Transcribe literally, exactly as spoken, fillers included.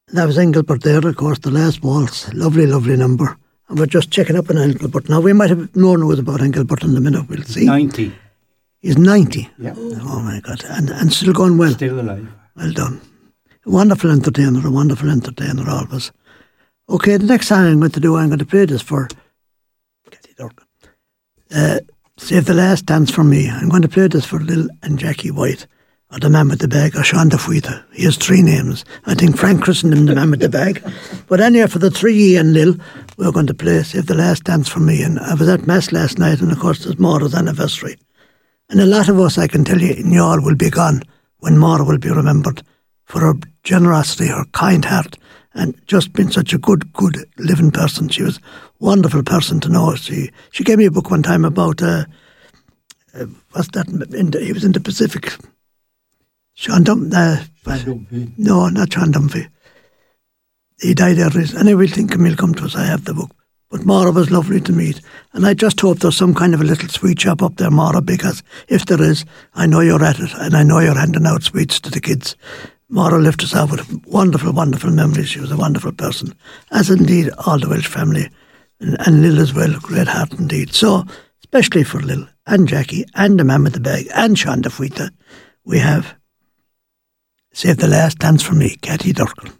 That was Engelbert there, of course, the last waltz. Lovely, lovely number. And we're just checking up on Engelbert. Now, we might have known it about Engelbert in a minute, we'll see. ninety. He's ninety? Yeah. Oh, my God. And and still going well? Still alive. Well done. A wonderful entertainer, a wonderful entertainer, always. Okay, the next song I'm going to do, I'm going to play this for Kathy Durkin. Uh, Save the Last Dance for Me. I'm going to play this for Lil and Jackie White, or the Man with the Bag, or Sean Fuita. He has three names. I think Frank christened him the Man with the Bag. But anyway, for the three E and Lil, we're going to play Save the Last Dance for Me. And I was at Mass last night, and of course there's Maura's anniversary. And a lot of us, I can tell you, in Youghal will be gone when Maura will be remembered for her generosity, her kind heart, and just been such a good, good living person. She was a wonderful person to know. She she gave me a book one time about, uh, uh, what's that, in the, he was in the Pacific. Sean Dum, uh, no, not Sean Dunphy. He died there. And I will think he'll come to us. I have the book. But Maura was lovely to meet. And I just hope there's some kind of a little sweet shop up there, Maura, because if there is, I know you're at it, and I know you're handing out sweets to the kids. Maura left us out with wonderful, wonderful memories. She was a wonderful person, as indeed all the Welsh family, and, and Lil as well, a great heart indeed. So, especially for Lil and Jackie and the Man with the Bag and Sean Fuita, we have Save the Last Dance for Me, Kathy Durkin.